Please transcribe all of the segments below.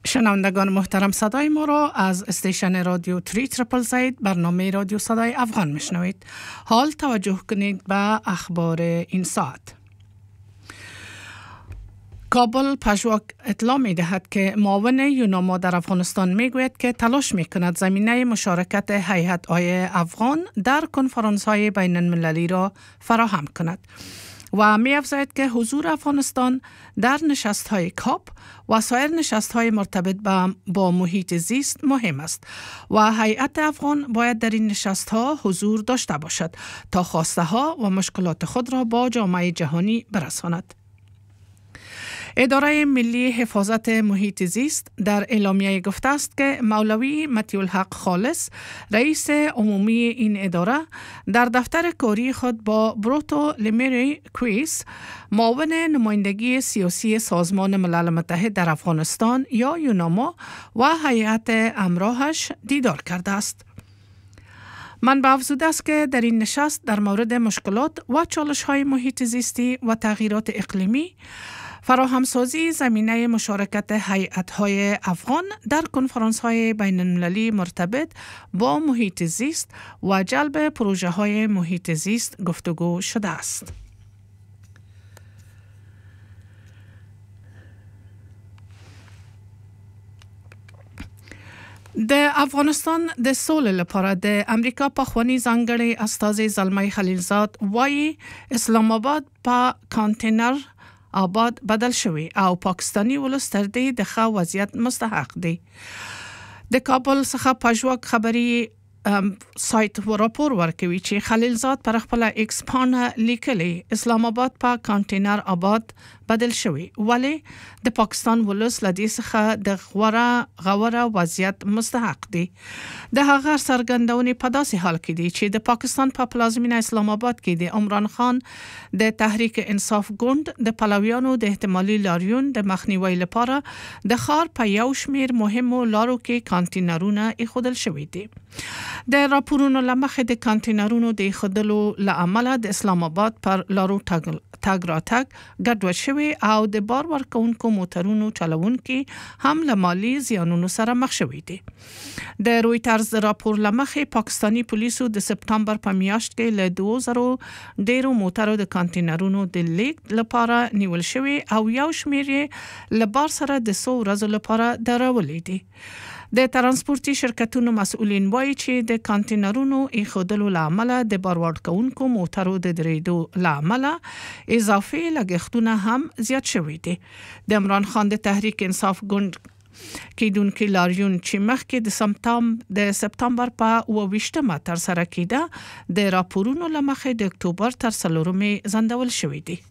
شنوندگان محترم، صدای ما را از استیشن رادیو 3 برنامه رادیو صدای افغان میشنوید. حال توجه کنید به اخبار این ساعت. کابل پژواک اطلاع می دهد که معاون یوناما در افغانستان می گوید که تلاش می کند زمینه مشارکت هیئت‌های افغان در کنفرانس های بین المللی را فراهم کند و می افزاید که حضور افغانستان در نشست های کاپ و سایر نشست های مرتبط با محیط زیست مهم است و هیئت افغان باید در این نشست ها حضور داشته باشد تا خواسته ها و مشکلات خود را با جامعه جهانی برساند. اداره ملی حفاظت محیط زیست در اعلامیه گفته است که مولوی مطیع الحق خالص رئیس عمومی این اداره در دفتر کاری خود با بروتو لمیری کویس معاون نمایندگی سیاسی سازمان ملل متحد در افغانستان یا یوناما و هیئت همراهش دیدار کرده است. منبع افزوده است که در این نشست در مورد مشکلات و چالش‌های محیط زیستی و تغییرات اقلیمی، فراهمسازی زمینه مشارکت هیئت‌های افغان در کنفرانس‌های بین‌المللی مرتبط با محیط زیست و جلب پروژه‌های محیط زیست گفتگو شده است. د افغانستان د سولې لپاره د امریکا پخوانی ځانګړی استازی زلمي خلیلزاد وایي اسلام آباد په کانټینر آباد بدل شوی او پاکستانی ولس تر دې د ښه وضعیت مستحق دی. د کابل څخه پژواک خبري سایت راپور ورکوي چې خلیلزاد پر خپل ایکس پاڼه لیکلي اسلام آباد په کانټینر آباد بدل شوی، ولی د پاکستان ولس لدې څخه د غوره وضعیت مستحق دی. د هغه څرګندونې په داسې حال کې دی چې د پاکستان په پلازمینه اسلام آباد کې د عمران خان د تحریک انصاف ګوند د پلویانو د احتمالي لاریون د مخنیوي لپاره د ښار په یو شمیر مهمو لارو کې کانټینرونه ایښودل شوي دي. د راپورونو لمخې د کانټینرونو د ایښودلو له امله د اسلام آباد پر لارو تګ راتګ ګډوډ شوی او د بار ورکونکو موټرونو چلوونکي هم له مالي زیانونو سره مخ شوي دي. د رویټرز راپور لمخې پاکستانی پولیسو د سپتامبر په میاشت کې له 2000 ډیرو موټرو د کانټینرونو د لیک لپاره نیول شوی او یو شمیر یې له بار سره د 100 ورځو لپاره درولې دي. د ترانسپورتي شرکتونو مسؤلین وایي چې د کانټینرونو ایښودلو له امله د بار وړونکو موټرو د درېدو له امله اضافي لګښتونه هم زیات شوي دي. د عمران خان د تحریک انصاف ګوند کېدونکي لاریون چې مخکې د سپتامبر په 28مه تر سره کېده د راپورونو له مخې د اکتوبر تر 4مې ځنډول شوي دي.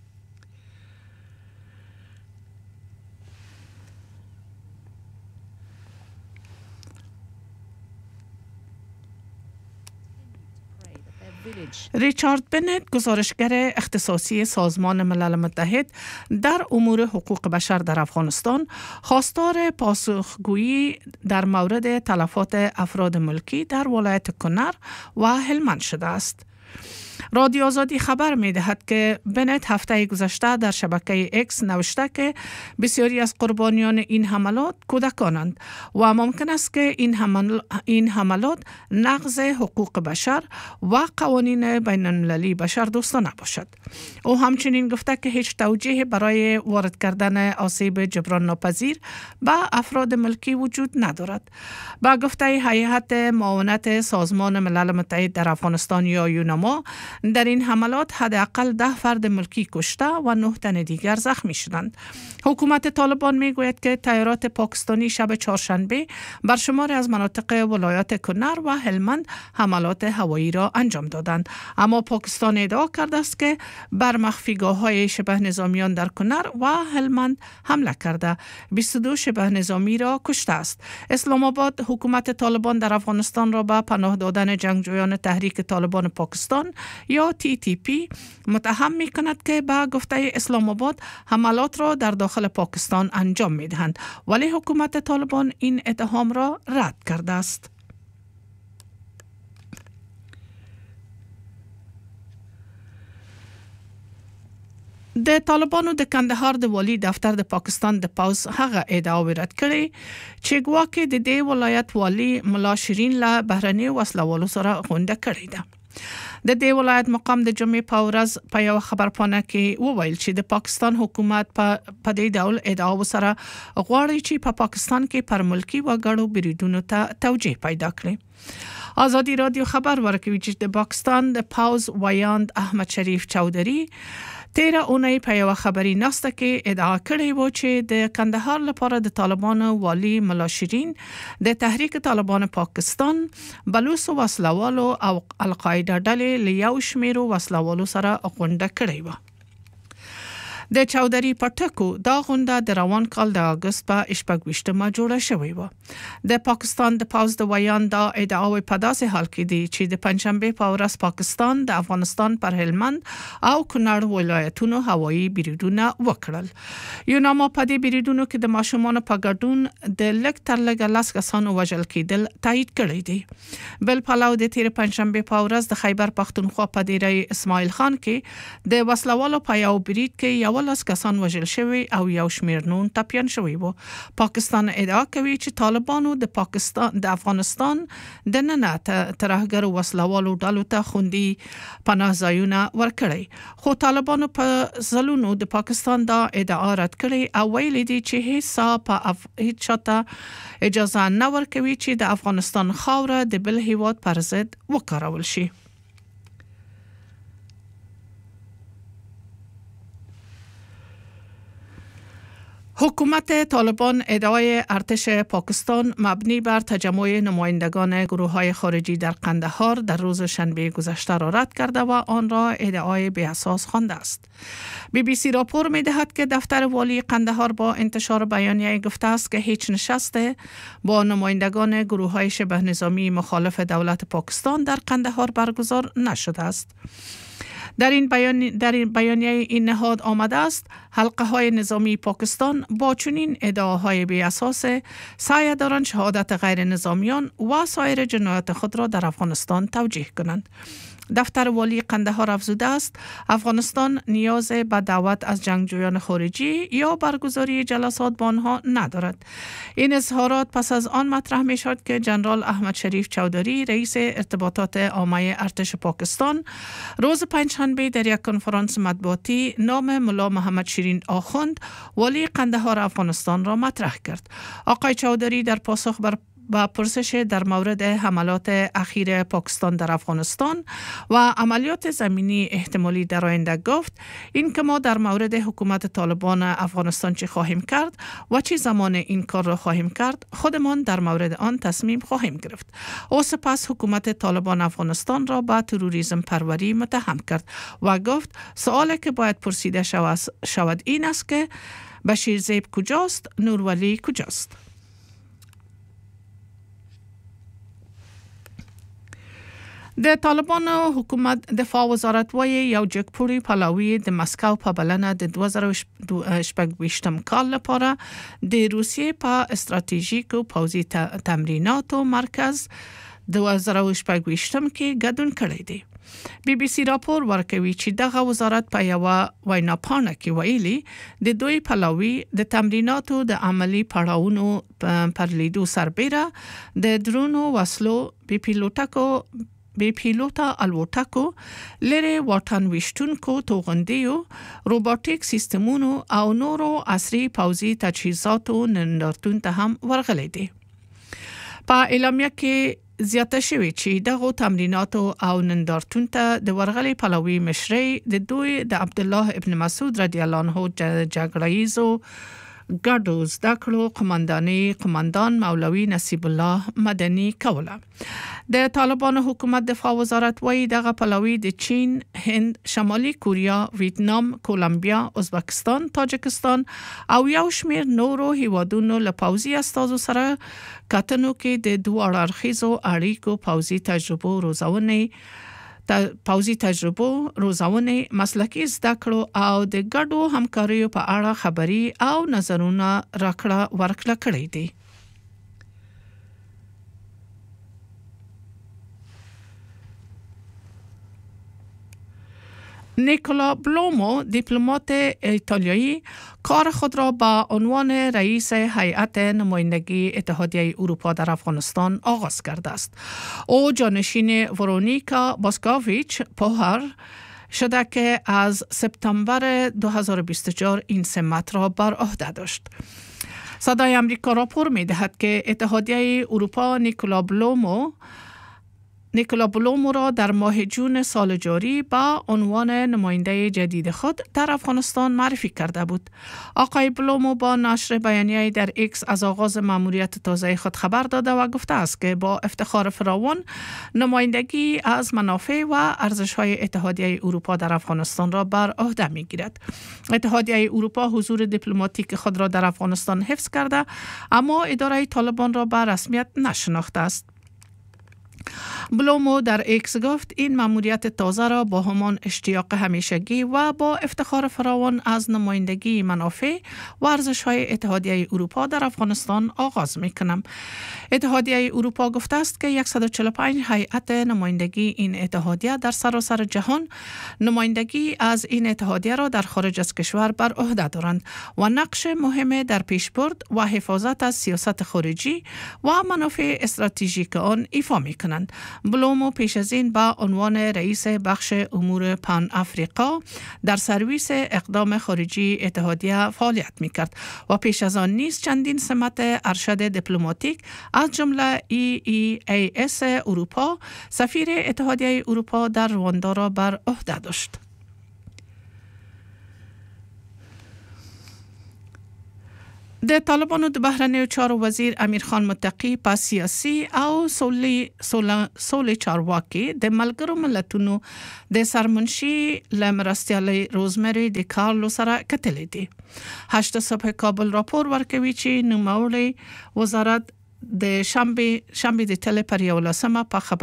ریچارد بنت، گزارشگر اختصاصی سازمان ملل متحد در امور حقوق بشر در افغانستان، خواستار پاسخگویی در مورد تلفات افراد ملکی در ولایت کنر و هلمند شده است. رادیو آزادی خبر می دهد که بنت هفته گذشته در شبکه اکس نوشته که بسیاری از قربانیان این حملات کودکانند و ممکن است که این حملات نقض حقوق بشر و قوانین بین المللی بشر دوستانه باشد. او همچنین گفته که هیچ توجیه برای وارد کردن آسیب جبران ناپذیر به افراد ملکی وجود ندارد. با گفته هیئت معاونت سازمان ملل متحد در افغانستان یا یوناما، در این حملات حداقل 10 فرد ملکی کشته و 9 تن دیگر زخمی شدند. حکومت طالبان میگوید که تیارات پاکستانی شب چهارشنبه بر شماری از مناطق ولایات کنر و هلمند حملات هوایی را انجام دادند، اما پاکستان ادعا کرده است که بر مخفیگاه‌های شبه نظامیان در کنر و هلمند حمله کرده 22 شبه نظامی را کشته است. اسلام آباد حکومت طالبان در افغانستان را به پناه دادن جنگجویان تحریک طالبان پاکستان یا TTP متهم می کند که به گفته اسلام آباد حملات را در داخل پاکستان انجام می دهند، ولی حکومت طالبان این اتهام را رد کرده است. د طالبانو د کندهار د والی دفتر د پاکستان د پاوز هغه ادعا رد کړې چې ګواکې د دې ولایت والی ملا شیرین له بهرني وسلوالو سره غونډه کړې ده. د دې ولایت مقام د جمعې په ورځ په یو خبرپاڼه کې وویل چې د پاکستان حکومت په دې ډول ادعا وسره غواړي چې په پاکستان کې پر ملکی وګړو بریدونو ته توجیه پیدا کړي. آزادی رادیو خبر ورکوي چې د پاکستان د پاوز ویاند احمد شریف چودهری 13 اونۍ په یو خبري ناسته کې ادعا کړې و چې د کندهار لپاره د طالبانو والی ملا شیرین د تحریک طالبان پاکستان بلوچ وسلوالو او القاعده ډلې له یو شمیرو وسلوالو سره غونډه کړې و. د چودهری پټکو دا غونډه د روان کال د اگست په 28مه جوړه شوې و. د پاکستان د پاوز د ویان دا ادعاوې په داسې حال کې دي چې د پنځشنبه په ورځ پاکستان د افغانستان پر هلمند او کونړ ولایتونو هوایي بریدونه وکړل. یوناما په دې بریدونو کې د ماشومان په ګډون د لږ تر لږه 10 کسانو وژل کېدل تایید کړی دی. بل پلاو د تیر پنځشنبه په ورځ د خیبر پښتونخوا په دیره اسماعیل خان کې د وسلوالو په یو برید کې 11 کسان وژل شوی او یو شمیر نون ټپیان شوی وو. پاکستان ادعا کوي چې طالبانو د افغانستان د ننه ترهګر وسلوالو ډلو ته خوندي پناه ځایونه ورکړي، خو طالبانو په ځلونو د پاکستان دا ادعا رد کړي او ویلي دي چې هیڅ چاته اجازه نه ورکوي چې د افغانستان خاوره د بل هیواد پر ضد وکارول شي. حکومت طالبان ادعای ارتش پاکستان مبنی بر تجمع نمایندگان گروه‌های خارجی در قندهار در روز شنبه گذشته را رد کرده و آن را ادعای بی اساس خوانده است. BBC راپور می‌دهد که دفتر والی قندهار با انتشار بیانیه گفته است که هیچ نشست با نمایندگان گروه‌های شبه نظامی مخالف دولت پاکستان در قندهار برگزار نشده است. در این بیانیه این نهاد آمده است حلقه های نظامی پاکستان با چنین ادعاهای بی اساس سعی دارند شهادت غیر نظامیان و سایر جنایات خود را در افغانستان توجیه کنند. دفتر والی قندهار افزوده است افغانستان نیاز به دعوت از جنگجویان خارجی یا برگزاری جلسات با آنها ندارد. این اظهارات پس از آن مطرح می شد که جنرال احمد شریف چودهری رئیس ارتباطات عامه ارتش پاکستان روز پنجشنبه در یک کنفرانس مطبوعاتی نام ملا محمد شیرین آخوند والی قندهار افغانستان را مطرح کرد. آقای چودهری در پاسخ با پرسش در مورد حملات اخیر پاکستان در افغانستان و عملیات زمینی احتمالی در آینده گفت این که ما در مورد حکومت طالبان افغانستان چه خواهیم کرد و چه زمان این کار را خواهیم کرد خودمان در مورد آن تصمیم خواهیم گرفت. او سپس حکومت طالبان افغانستان را به تروریسم پروری متهم کرد و گفت سوالی که باید پرسیده شود این است که بشیر زیب کجاست، نورولی کجاست؟ د طالبانو حکومت دفاع وزارت وایي یو جګپوري پلاوی د مسکو په بلنه د 2028 کال لپاره د روسیې په استراتیژیکو پوځي تمریناتو مرکز 2028 کې ګډون کړی دی. BBC راپور ورکوي چې دغه وزارت په یو ویناپانه کې ویلي د دوی پلاوی د تمریناتو د عملی پړاوونو پر لیدو سربېره د درونو وسلو بی پیلوټا الوتکو لري واټن وشتونکو توغندیو روبوټیک سیستمونو او نورو عصري پوځي تجهیزاتو نندارتون ته هم ورغلي دي. په اعلامیه کې زیاته شوی چې دغه تمریناتو او نندارتون ته د ورغلي پلاوی مشري د دوی د عبد الله ابن مسعود رضی الله عنه جګړه‌یزو ګډو زده کړو قماندان مولوي نصیب الله مدني کوله. د طالبانو حکومت دفاع وزارت وایي دغه پلاوی د چین، هند، شمالي کوریا، ویتنام، کولمبیا، ازبکستان، تاجکستان او یو شمیر نورو هیوادونو له پوځي استازو سره کتنو کې د دوه اړخیزو اړیکو پوځي تجربو روزاونې مسلکي زده کړو او د ګډو همکاریو په اړه خبري او نظرونه راکړه ورکړه کړې دي. نیکولا بلومو دیپلمات ایتالیایی کار خود را با عنوان رئیس هیئت نمایندگی اتحادیه اروپا در افغانستان آغاز کرده است. او جانشین ورونیکا باسکاویچ پوهر شده که از سپتامبر 2024 این سمت را بر عهده داشت. صدای امریکا راپور می دهد که اتحادیه اروپا نیکولا بلومو را در ماه جون سال جاری با عنوان نماینده جدید خود در افغانستان معرفی کرده بود. آقای بلومو با نشر بیانیه‌ای در ایکس از آغاز مأموریت تازه خود خبر داده و گفته است که با افتخار فراوان نمایندگی از منافع و ارزش‌های اتحادیه اروپا در افغانستان را بر عهده می‌گیرد. اتحادیه اروپا حضور دیپلماتیک خود را در افغانستان حفظ کرده، اما اداره طالبان را به رسمیت نشناخته است. بلومو در ایکس گفت این مأموریت تازه را با همان اشتیاق همیشگی و با افتخار فراوان از نمایندگی منافع و ارزش‌های اتحادیه اروپا در افغانستان آغاز می‌کنم. اتحادیه اروپا گفته است که 145 هیئت نمایندگی این اتحادیه در سراسر جهان نمایندگی از این اتحادیه را در خارج از کشور بر عهده دارند و نقش مهم در پیشبرد و حفاظت از سیاست خارجی و منافع استراتژیک آن ایفا می‌کنند. بلومو پیش از این با عنوان رئیس بخش امور پان افریقا در سرویس اقدام خارجی اتحادیه فعالیت می‌کرد و پیش از آن نیز چندین سمت ارشد دیپلماتیک از جمله EEAS اروپا، سفیر اتحادیه اروپا در رواندا را بر عهده داشت. د طالبانو د بهرنیو چارو وزیر امیرخان متقی په سیاسي او سولې چارواکي د ملګرو ملتونو د سرمنشي لمرستیالي روزمری د کارلو سره کتلې دي. 8 صبح کابل راپور ورکوي چې نوموړی وزارت د شنبه د تل پر 11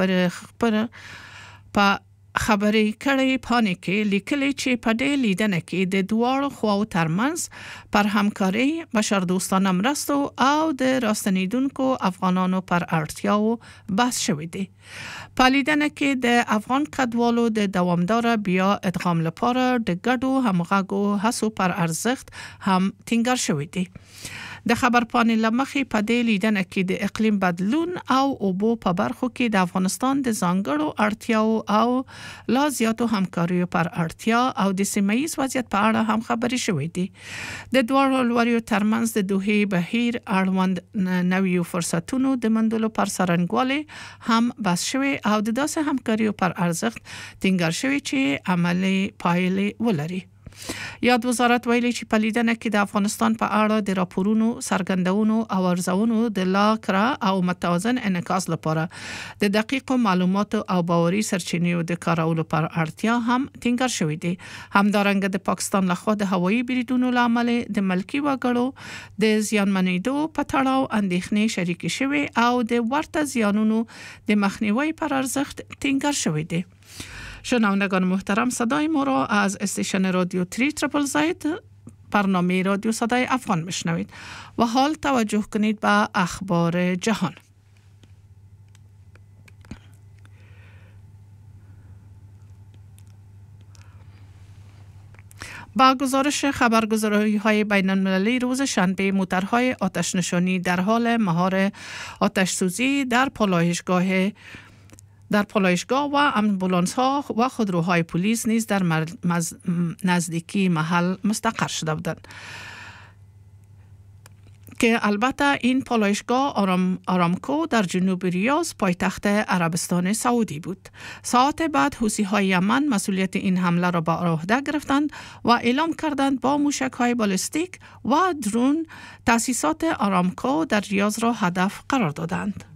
په خبرې کړي پانې کې لیکلي چې په دې لیدنه کې د دوه خواو ترمنځ پر همکاري بشردوستانه مرستو او د راستنیدونکو افغانانو پر اړتیاو بحث شوی دی. په لیدنه کې د افغان کډوالو د دوامدار بیا ادغام لپاره د ګډو همغږو هڅو پر ارزښت هم ټینګار شوی دی. د خبرپاڼې لمخې په دې لیدنه کې د اقلیم بدلون او اوبو په برخو کې د افغانستان د ځانګړو اړتیاو او لا زیاتو همکاریو پر اړتیا او د سیمه‌ایز وضعیت په اړه هم خبرې شوې دي. د دوه لوریو ترمنځ د دوحې بهیر اړوند نویو فرصتونو د موندلو پر څرنګوالي هم بحث شوی او د داسې همکاریو پر ارزښت ټینګار شوی چې عملي پایلې ولري. یاد وزارت ویلي چې په لیدنه کې د افغانستان په اړه د راپورونو څرګندونو او ارزونو د لا کړه او متوازن انعکاس لپاره د دقیقو معلوماتو او باوري سرچینو د کارولو پر اړتیا هم ټینګار شوی دی. همدارنګه د پاکستان لخوا د هوایي بریدونو لامل د ملکی وګړو د زیانمنېدو په تړاو اندېښنې شریکې شوي او د ورته زیانونو د مخنیوي پر ارزښت ټینګار شوی دی. شنوندگان محترم، صدای ما را از استیشن رادیو 3ZZZ برنامه رادیو صدای افغان میشنوید و حال توجه کنید به اخبار جهان. با گزارش خبرگزاری‌های بین‌المللی روز شنبه موترهای آتش نشانی در حال مهار آتش سوزی در پالایشگاه و امبولانس ها و خودروهای پلیس نیز در نزدیکی محل مستقر شده بودند که البته این پالایشگاه آرامکو در جنوب ریاض پایتخت عربستان سعودی بود. ساعت بعد حوثی‌های یمن مسئولیت این حمله را به عهده گرفتند و اعلام کردند با موشک‌های بالستیک و درون تأسیسات آرامکو در ریاض را هدف قرار دادند.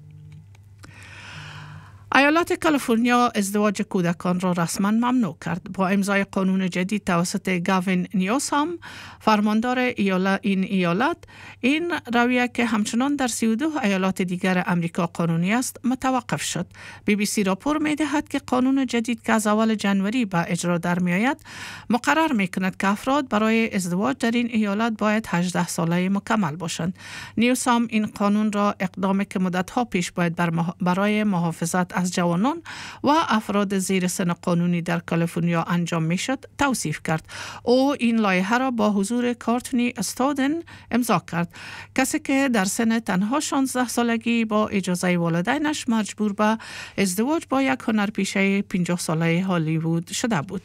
ایالات کالیفرنیا ازدواج کودکان را رسما ممنوع کرد. با امضای قانون جدید توسط گاوین نیوسام فرماندار این ایالت، این رویه که همچنان در 32 ایالات دیگر امریکا قانونی است متوقف شد. BBC راپور می‌دهد که قانون جدید که از اول جنوری به اجرا در می‌آید مقرر می‌کند که افراد برای ازدواج در این ایالت باید 18 ساله مکمل باشند. نیوسام این قانون را اقدامی که مدت‌ها پیش باید برای محافظت از جوانان و افراد زیر سن قانونی در کالیفرنیا انجام میشد توصیف کرد. او این لایحه را با حضور کارتنی استودن امضا کرد، کسی که در سن تنها 16 سالگی با اجازه والدینش مجبور به ازدواج با یک هنرپیشه 50 ساله هالیوود شده بود.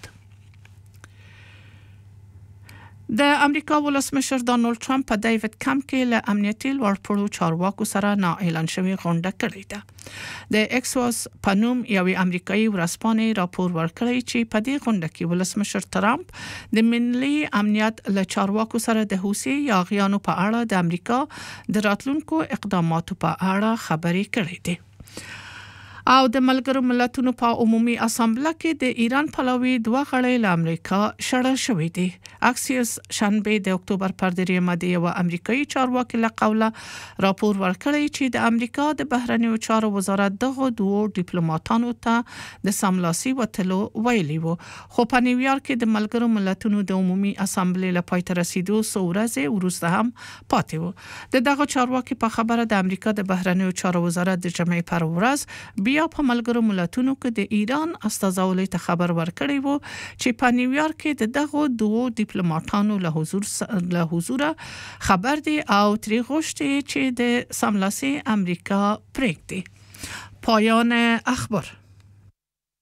د امریکا ولسمشر ډانلډ ټرمپ په دیوید کمپ کې له امنیتي لوړپوړو چارواکو سره نااعلان شوې غونډه کړې ده. د ایکسوس په نوم یوې امریکایي ورځپاڼې راپور ورکړی چې په دې غونډه کې ولسمشر ټرمپ د ملي امنیت له چارواکو سره د حوثي یاغیانو په اړه د امریکا د راتلونکو اقداماتو په اړه خبرې کړې دي. او د ملګرو ملتونو په عمومي اسامبله کې د ایران پلاوي دوه غړي له امریکا شړل شوې دي. اکسیوس شنبه د اکتوبر پر دریمه د یو امریکایي چارواکي له قوله راپور ورکړی چې د امریکا د بهرنیو چارو وزارت دغه دوه ډیپلوماټانو ته د سملاسي وټلو ویلي وو، خو په نیویارک کې د ملګرو ملتونو د عمومي اسامبلې له پای ته رسیدو څو ورځې وروسته هم پاتې وو. دغه چارواکي په خبره د امریکا د بهرنیو چارو وزارت د جمعې پر ورځ بیا په ملګرو ملتونو کې د ایران استازولۍ ته خبر ورکړی وو چې په نیویارک کې د دغه دوه ډیپلوماټانو له حضور خبر دي او تری غوښتي چې د سملاسي امریکا پریږدي. پایان اخبار.